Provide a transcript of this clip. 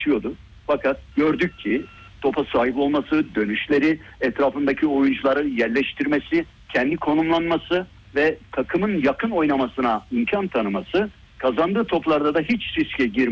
geçiyordu. Fakat gördük ki topa sahip olması, dönüşleri, etrafındaki oyuncuları yerleştirmesi, kendi konumlanması ve takımın yakın oynamasına imkan tanıması, kazandığı toplarda da hiç riske girmedi.